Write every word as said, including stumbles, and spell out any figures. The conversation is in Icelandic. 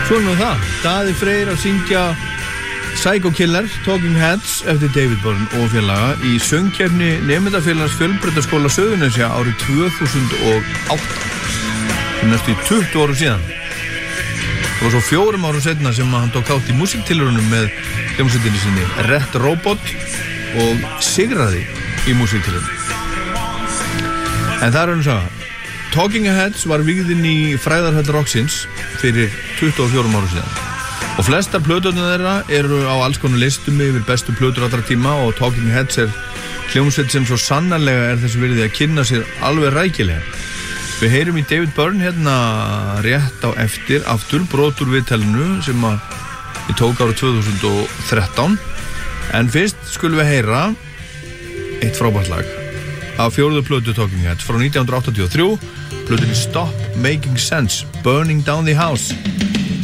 Svo nú það, Daði Freyr að syngja Psycho Killer, Talking Heads eftir David Byrne og félaga í söngkeppni Nemendafélags Fjölbrautaskóla Suðurnesja árið tvö þúsund og átta, sem næstu í tuttugu árum síðan. Það var svo fjórum árum setna sem hann tók þátt í músíktilraunum með hljómsveitinni sinni Red Robot og sigraði í músíktilraunum. En það er hann að sagða, Talking Heads var vígðinn í Fræðarhöll Rocksins fyrir tuttugu og fjórum árum síðan. Og flestar plöturnar þeirra eru á alls konar listum yfir bestu plötur allra tíma og Talking Heads er hljómsveit sem svo sannarlega er þess virði að kynna sér alveg rækilega. Við heyrum í David Byrne hérna rétt á eftir aftur brot úr viðtalinu sem að ég tók árið tvö þúsund og þrettán. En fyrst skulum við heyra eitt frábært lag af fjórðu plötu Talking Heads frá nítján hundruð áttatíu og þrjú, plötunni Stop Making Sense, Burning Down the House.